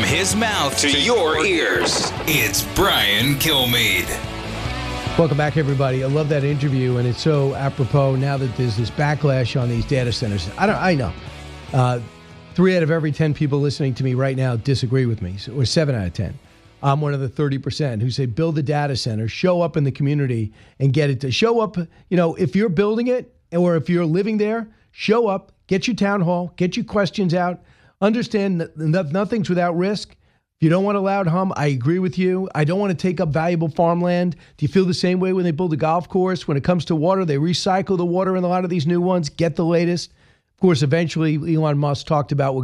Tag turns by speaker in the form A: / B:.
A: his mouth to your ears. It's Brian Kilmeade.
B: Welcome back, everybody. I love that interview, and it's so apropos now that there's this backlash on these data centers. I know. 3 out of every 10 people listening to me right now disagree with me, or 7 out of 10. I'm one of the 30% who say build a data center, show up in the community, and get it to show up. You know, if you're building it or if you're living there, show up, get your town hall, get your questions out, understand that nothing's without risk. If you don't want a loud hum, I agree with you. I don't want to take up valuable farmland. Do you feel the same way when they build a golf course? When it comes to water, they recycle the water in a lot of these new ones, get the latest. Of course, eventually Elon Musk talked about